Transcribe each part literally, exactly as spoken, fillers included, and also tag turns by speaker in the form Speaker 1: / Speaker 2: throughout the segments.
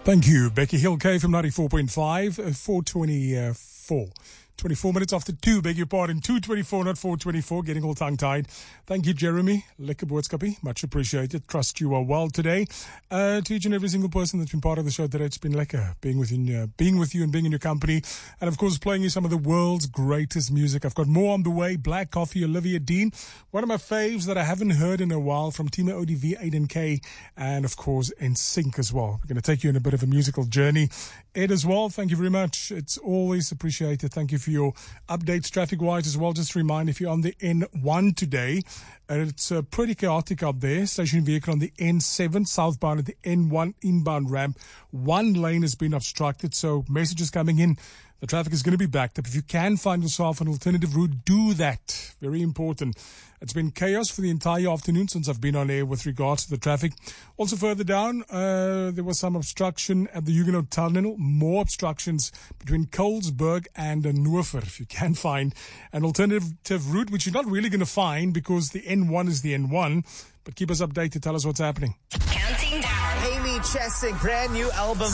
Speaker 1: Thank you, Becky Hill, K F M ninety-four point five, uh, four twenty-four. twenty-four minutes after two, beg your pardon, two twenty-four, not four twenty-four, getting all tongue-tied. Thank you, Jeremy. Lekker boodskapie, much appreciated. Trust you are well today. Uh, to each and every single person that's been part of the show today, it's been lekker being with you, uh, being with you and being in your company. And of course, playing you some of the world's greatest music. I've got more on the way. Black Coffee, Olivia Dean. One of my faves that I haven't heard in a while from Tima O D V, Aiden K. And of course, N Sync as well. We're going to take you on a bit of a musical journey. Ed as well, thank you very much. It's always appreciated. Thank you for your updates traffic-wise as well. Just a reminder, if you're on the N one today, uh, it's uh, pretty chaotic up there. Stationary vehicle on the N seven, southbound at the N one inbound ramp. One lane has been obstructed, so messages coming in. The traffic is going to be backed up. If you can find yourself an alternative route, do that. Very important. It's been chaos for the entire afternoon since I've been on air with regards to the traffic. Also further down, uh, there was some obstruction at the Huguenot Tunnel. More obstructions between Colesberg and uh, Noorfer. If you can find an alternative route, which you're not really going to find because the N one is the N one. But keep us updated. Tell us what's happening.
Speaker 2: Counting down.
Speaker 3: Amy Chesing, brand new album.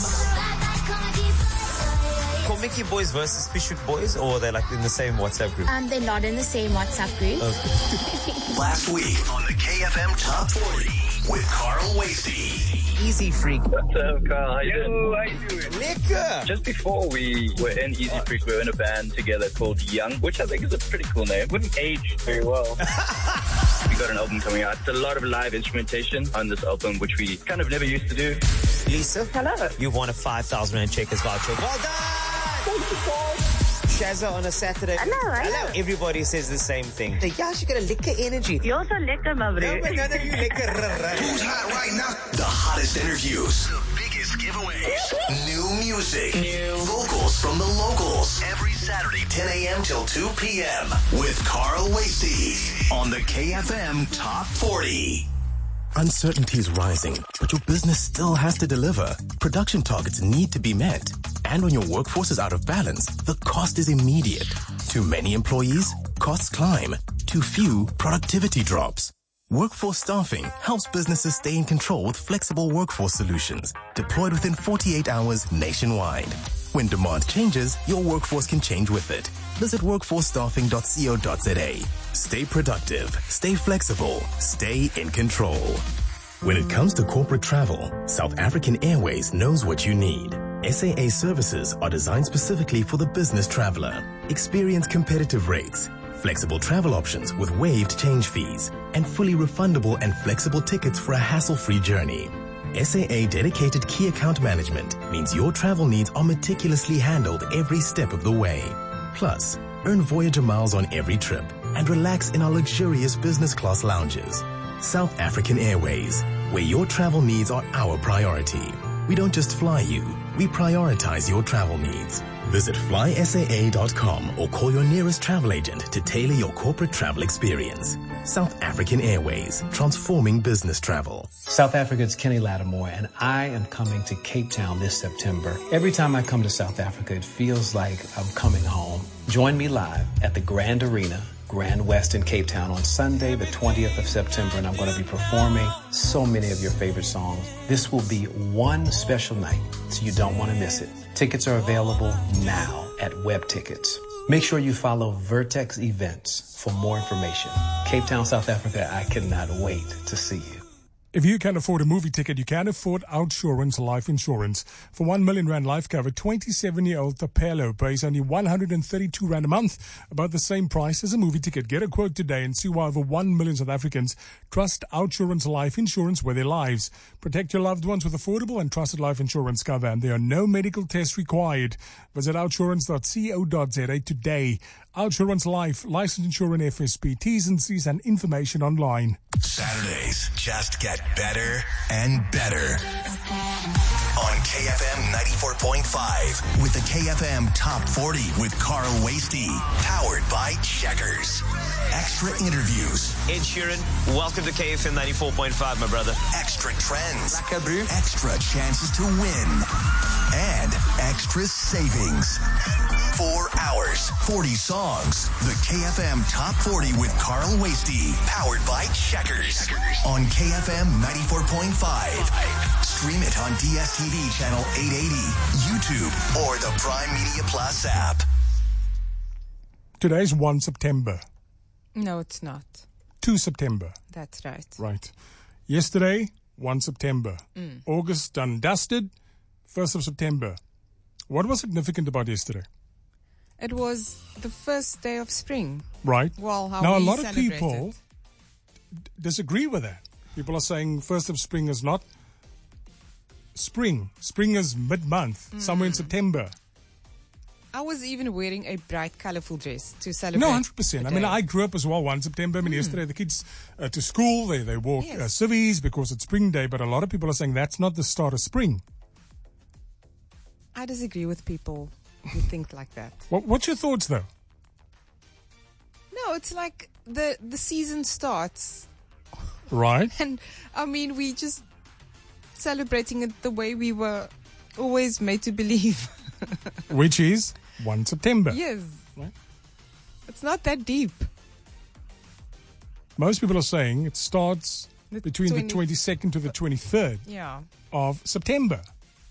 Speaker 3: Mickey Boys versus Fishhook Boys, or they're like in the same WhatsApp group?
Speaker 4: Um, they're not in the same WhatsApp group.
Speaker 3: Okay.
Speaker 2: Last week on the K F M Top forty with Carl Wasty.
Speaker 3: Easy Freak.
Speaker 5: What's up, Carl? How you doing?
Speaker 6: Yo, how you doing?
Speaker 3: Liquor.
Speaker 5: Just before we were in Easy Freak, we were in a band together called Young, which I think is a pretty cool name. Wouldn't age very well. We got an album coming out. It's a lot of live instrumentation on this album, which we kind of never used to do.
Speaker 3: Lisa.
Speaker 6: Hello.
Speaker 3: You've won a five thousand rand Checkers voucher. Well done! Shazza on a Saturday.
Speaker 6: Hello, hello.
Speaker 3: Everybody says the same thing. Like, yeah, she got a liquor energy.
Speaker 6: You're so lekker, my bro.
Speaker 3: No, but none of you liquor.
Speaker 2: Who's hot right now? The hottest interviews. The biggest giveaways. New music. New vocals from the locals. Every Saturday, ten a.m. till two p.m. with Carl Wasty on the K F M Top forty.
Speaker 7: Uncertainty is rising, but your business still has to deliver. Production targets need to be met. And when your workforce is out of balance, the cost is immediate. Too many employees, costs climb. Too few, productivity drops. Workforce Staffing helps businesses stay in control with flexible workforce solutions, deployed within forty-eight hours nationwide. When demand changes, your workforce can change with it. Visit workforce staffing dot co dot za. Stay productive, stay flexible, stay in control. When it comes to corporate travel, South African Airways knows what you need. S A A services are designed specifically for the business traveler. Experience competitive rates, flexible travel options with waived change fees, and fully refundable and flexible tickets for a hassle-free journey. S A A dedicated key account management means your travel needs are meticulously handled every step of the way. Plus, earn Voyager miles on every trip and relax in our luxurious business class lounges. South African Airways, where your travel needs are our priority. We don't just fly you, we prioritize your travel needs. Visit fly S A A dot com or call your nearest travel agent to tailor your corporate travel experience. South African Airways, transforming business travel.
Speaker 8: South Africa's Kenny Lattimore, and I am coming to Cape Town this September. Every time I come to South Africa, it feels like I'm coming home. Join me live at the Grand Arena, Grand West in Cape Town on Sunday, the twentieth of September, and I'm going to be performing so many of your favorite songs. This will be one special night, so you don't want to miss it. Tickets are available now at Web Tickets. Make sure you follow Vertex Events for more information. Cape Town, South Africa, I cannot wait to see you.
Speaker 1: If you can afford a movie ticket, you can afford Outsurance Life Insurance. For one million rand life cover, twenty-seven-year-old Tapelo pays only one hundred thirty-two rand a month, about the same price as a movie ticket. Get a quote today and see why over one million South Africans trust Outsurance Life Insurance with their lives. Protect your loved ones with affordable and trusted life insurance cover, and there are no medical tests required. Visit outsurance dot co dot za today. Outsurance Life, licensed insurance F S P, T's and C's and information online.
Speaker 2: Saturdays just get better and better. On K F M ninety-four point five with the K F M Top forty with Carl Wasty. Powered by Checkers. Extra interviews.
Speaker 3: Ed Sheeran, welcome to K F M ninety-four point five, my brother.
Speaker 2: Extra trends.
Speaker 3: Lekker, bro.
Speaker 2: Extra chances to win. And extra savings. Four hours, forty songs. The K F M Top forty with Carl Wasty. Powered by Checkers. On K F M ninety-four point five. Stream it on D S T V channel eight eighty, YouTube, or the Prime Media Plus app.
Speaker 1: Today's first September.
Speaker 9: No, it's not.
Speaker 1: second September.
Speaker 9: That's right.
Speaker 1: Right. Yesterday, first September.
Speaker 9: Mm.
Speaker 1: August done dusted. first of September. What was significant about yesterday?
Speaker 9: It was the first day of spring.
Speaker 1: Right.
Speaker 9: Well, how
Speaker 1: now,
Speaker 9: we
Speaker 1: a lot of
Speaker 9: celebrate
Speaker 1: people
Speaker 9: it.
Speaker 1: d- disagree with that. People are saying first of spring is not spring. Spring is mid-month,
Speaker 9: Mm.
Speaker 1: somewhere in September.
Speaker 9: I was even wearing a bright, colorful dress to celebrate.
Speaker 1: No, one hundred percent. I
Speaker 9: the
Speaker 1: mean,
Speaker 9: day.
Speaker 1: I grew up as well, first September. I mean, yesterday the kids uh, to school, they, they walk
Speaker 9: Yes.
Speaker 1: uh, civvies because it's spring day, but a lot of people are saying that's not the start of spring.
Speaker 9: I disagree with people who think like that.
Speaker 1: What, what's your thoughts, though?
Speaker 9: No, it's like the the season starts,
Speaker 1: Right.
Speaker 9: and I mean, we just celebrating it the way we were always made to believe.
Speaker 1: Which is first September.
Speaker 9: Yes.
Speaker 1: Right.
Speaker 9: It's not that deep.
Speaker 1: Most people are saying it starts
Speaker 9: The
Speaker 1: between
Speaker 9: twenty
Speaker 1: the twenty-second to the twenty-third
Speaker 9: Yeah.
Speaker 1: of September.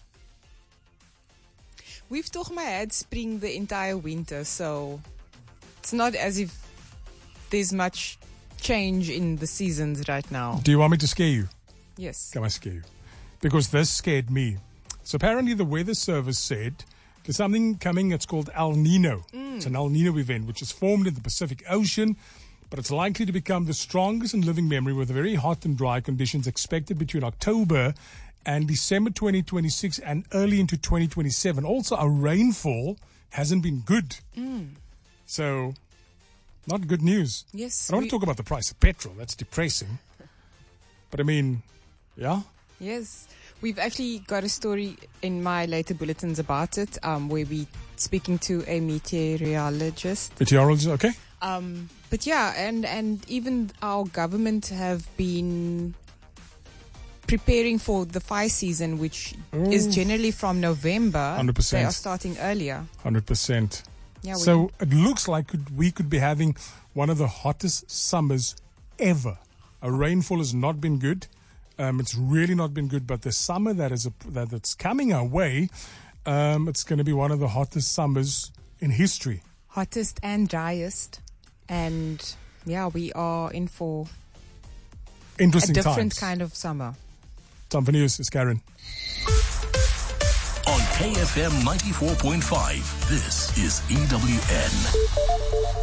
Speaker 9: We've toch maar had spring the entire winter, so it's not as if there's much change in the seasons right now.
Speaker 1: Do you want me to scare you?
Speaker 9: Yes.
Speaker 1: Can I scare you? Because this scared me. So apparently the weather service said there's something coming that's called El Nino. It's an El Nino event which is formed in the Pacific Ocean, but it's likely to become the strongest in living memory with very hot and dry conditions expected between October and December twenty twenty-six and early into twenty twenty-seven. Also, our rainfall hasn't been good. So, not good news.
Speaker 9: Yes.
Speaker 1: I don't want
Speaker 9: we-
Speaker 1: to talk about the price of petrol. That's depressing. But I mean, yeah.
Speaker 9: Yes. We've actually got a story in my later bulletins about it, um, where we speaking to a meteorologist.
Speaker 1: Meteorologist, okay?
Speaker 9: Um, but yeah, and, and even our government have been preparing for the fire season, which is
Speaker 1: Ooh.
Speaker 9: generally from November.
Speaker 1: one hundred percent.
Speaker 9: They are starting earlier.
Speaker 1: one hundred percent.
Speaker 9: Yeah, we
Speaker 1: So it looks like could- we could be having one of the hottest summers ever. Our rainfall has not been good. Um, it's really not been good. But the summer that is a, that that's coming our way, um, it's going to be one of the hottest summers in history.
Speaker 9: hottest and driest, and yeah, we are in for a
Speaker 1: Interesting
Speaker 9: different
Speaker 1: times.
Speaker 9: kind of summer.
Speaker 1: Time for news. It's Karen.
Speaker 2: On K F M ninety-four point five, this is E W N.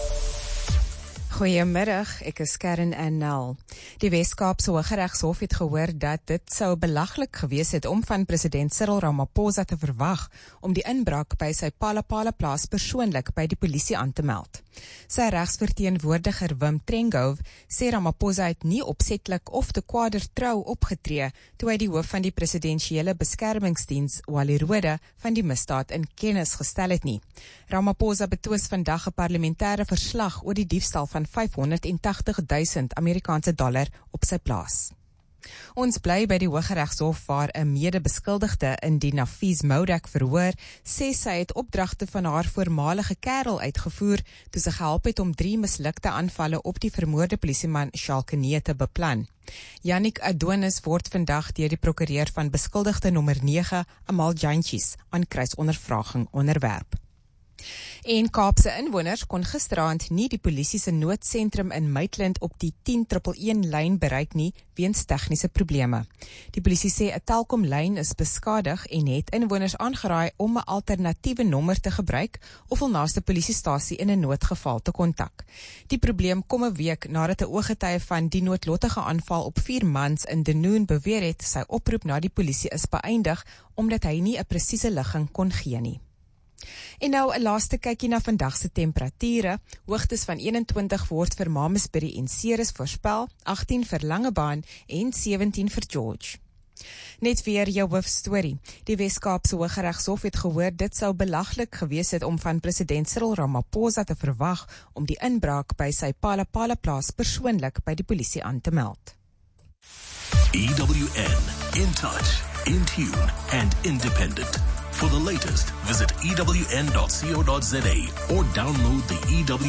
Speaker 9: Goeiemiddag, ek is Karen en Nel. Die Wes-Kaapse Hooggeregshof het gehoor dat dit sou belaglik gewees het om van president Cyril Ramaphosa te verwag om die inbraak by sy Palapala plaas persoonlik by die polisie aan te meld. Sy regsverteenwoordiger Wim Trengove sê Ramaphosa het nie opsetlik of te kwaader trou opgetree toe hy die hoof van die presidensiële beskermingsdiens Wally Rode van die misdaad in kennis gestel het nie. Ramaphosa betwis vandag 'n parlementêre verslag oor die diefstal van vyfhonderdagtig duisend Amerikaanse dollar op sy plaas. Ons bly by die Hooggeregshof waar 'n mede-beskuldigde in die Nafees Modak verhoor sê sy het opdragte van haar voormalige kerel uitgevoer toe sy gehelp het om drie mislukte aanvalle op die vermoorde polisieman Shalkene te beplan. Yannick Adonis word vandag deur die prokureur van beskuldigde nommer nege, Amal Jantjies, aan kruisondervraging onderwerp. En Kaapse inwoners kon gisteraand nie die polisie se noodsentrum in Maitland op die tien een een een lyn bereik nie weens tegniese probleme. Die polisie sê 'n Telkom-lyn is beskadig en het inwoners aangeraai om 'n alternatiewe nommer te gebruik of hul naaste polisiestasie in 'n noodgeval te kontak. Die probleem kom 'n week nadat 'n ooggetuie van die noodlottige aanval op vier mans in Denoon beweer het sy oproep na die polisie is beëindig omdat hy nie 'n presiese ligging kon gee nie. En nou 'n laaste kykie na vandag se temperature. Hoogtes van eenentwintig word vir Mamasbury en Ceres voorspel, agtien vir Langebaan en sewentien vir George. Net weer jou hoofstorie. Die Wes-Kaapse Hooggeregshof het gehoor dit sou belaglik gewees het om van president Cyril Ramaphosa te verwag om die inbraak by sy Palapala plaas persoonlik by die polisie aan te meld.
Speaker 2: E W N, in touch, in tune, and independent.
Speaker 7: For the latest, visit E W N dot co dot za or download the E W